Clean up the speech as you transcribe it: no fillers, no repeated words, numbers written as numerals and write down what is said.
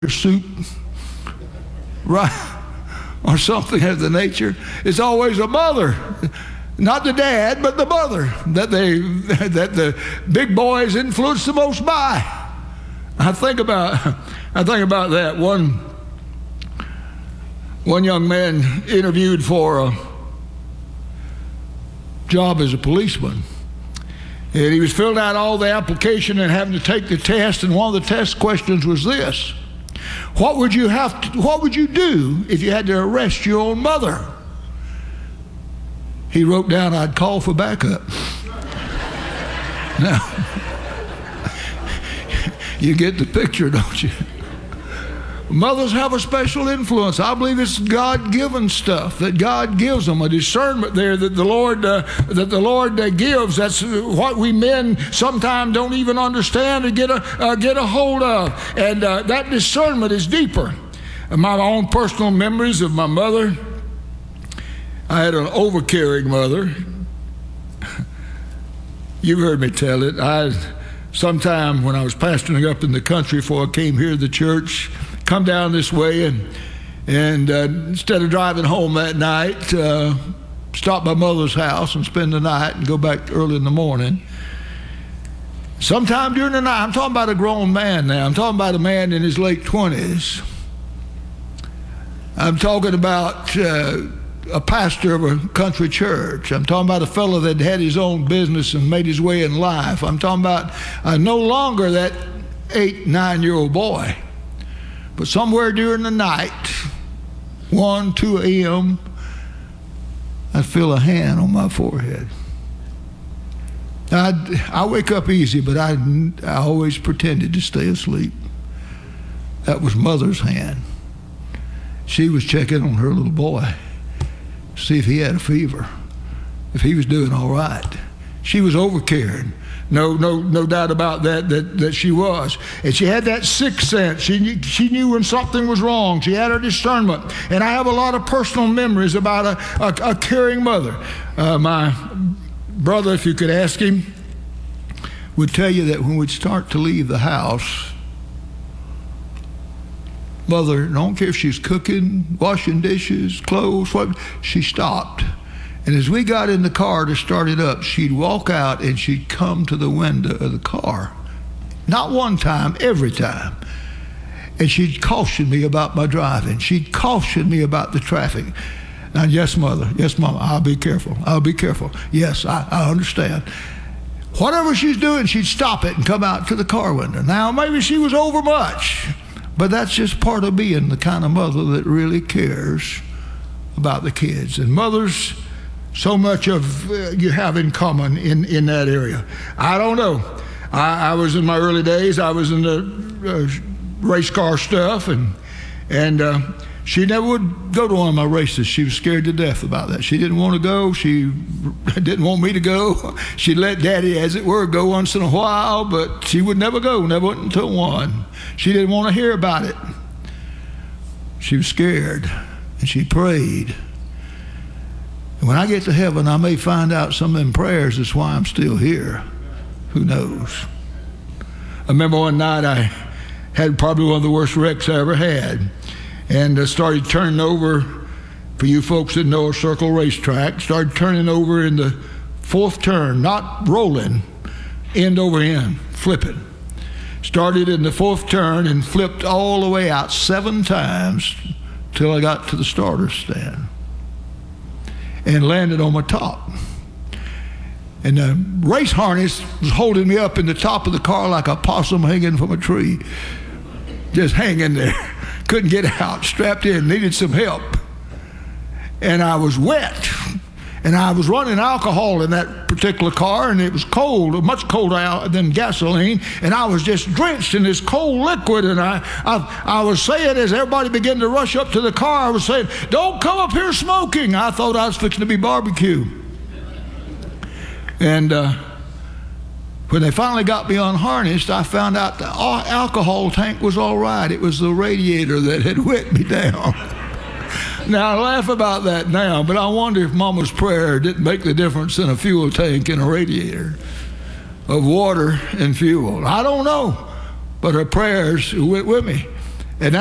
soup, right, or something of the nature. It's always a mother, not the dad, but the mother that the big boys influence the most by. I think about that. One young man interviewed for a job as a policeman. And he was filling out all the application and having to take the test, and one of the test questions was this: what would you do if you had to arrest your own mother? He wrote down, I'd call for backup. Now, you get the picture, don't you? Mothers have a special influence. I believe it's God-given stuff that God gives them, a discernment there that the Lord gives. That's what we men sometimes don't even understand or get a hold of. And that discernment is deeper. My own personal memories of my mother. I had an overcaring mother. You've heard me tell it. Sometime when I was pastoring up in the country before I came here to the church, come down this way and instead of driving home that night, stop by Mother's house and spend the night and go back early in the morning. Sometime during the night, I'm talking about a grown man now. I'm talking about a man in his late 20s. I'm talking about a pastor of a country church. I'm talking about a fellow that had his own business and made his way in life. I'm talking about no longer that 8, 9-year-old boy. But somewhere during the night, 1, 2 a.m., I'd feel a hand on my forehead. I wake up easy, but I always pretended to stay asleep. That was Mother's hand. She was checking on her little boy, see if he had a fever, if he was doing all right. She was overcaring. No doubt about that she was. And she had that sixth sense. She knew when something was wrong. She had her discernment. And I have a lot of personal memories about a caring mother. My brother, if you could ask him, would tell you that when we'd start to leave the house, Mother, I don't care if she's cooking, washing dishes, clothes, what, she stopped. And as we got in the car to start it up, she'd walk out and she'd come to the window of the car. Not one time, every time. And she'd caution me about my driving. She'd caution me about the traffic. Now, yes, Mother. Yes, Mama, I'll be careful. I'll be careful. Yes, I understand. Whatever she's doing, she'd stop it and come out to the car window. Now, maybe she was overmuch, but that's just part of being the kind of mother that really cares about the kids. And mothers, so much of you have in common in that area. I don't know. I was in my early days, I was in the race car stuff, and she never would go to one of my races. She was scared to death about that. She didn't want to go. She didn't want me to go. She'd let Daddy, as it were, go once in a while, but she would never go, never went until one. She didn't want to hear about it. She was scared, and she prayed. And when I get to heaven, I may find out some of them prayers is why I'm still here. Who knows? I remember one night I had probably one of the worst wrecks I ever had. And I started turning over, for you folks that know a circle racetrack, started turning over in the fourth turn, not rolling, end over end, flipping. Started in the fourth turn and flipped all the way out 7 times till I got to the starter stand. And landed on my top. And the race harness was holding me up in the top of the car like a possum hanging from a tree. Just hanging there. Couldn't get out, strapped in, needed some help. And I was wet. And I was running alcohol in that particular car, and it was cold, much colder than gasoline, and I was just drenched in this cold liquid. And I was saying, as everybody began to rush up to the car, I was saying, "Don't come up here smoking." I thought I was fixing to be barbecue. And when they finally got me unharnessed, I found out the alcohol tank was all right. It was the radiator that had wet me down. Now, I laugh about that now, but I wonder if Mama's prayer didn't make the difference in a fuel tank and a radiator of water and fuel. I don't know, but her prayers went with me.